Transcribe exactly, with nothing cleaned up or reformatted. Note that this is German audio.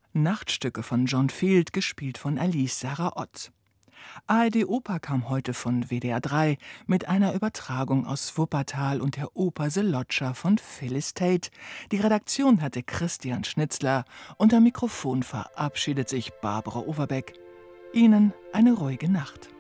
Nachtstücke von John Field, gespielt von Alice Sarah Ott. A R D Oper kam heute von W D R drei mit einer Übertragung aus Wuppertal und der Oper The Lodger von Phyllis Tate. Die Redaktion hatte Christian Schnitzler und am Mikrofon verabschiedet sich Barbara Overbeck. Ihnen eine ruhige Nacht.